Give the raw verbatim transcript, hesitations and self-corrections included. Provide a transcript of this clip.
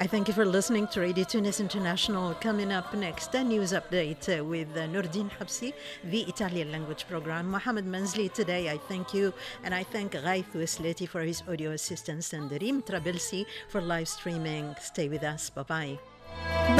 I thank you for listening to Radio Tunis International. Coming up next, a news update uh, with uh, Nordin Habsi, the Italian language program. Mohamed Manzli, today I thank you, and I thank Ghaith Wesleti for his audio assistance and Reem Trabelsi for live streaming. Stay with us. Bye-bye.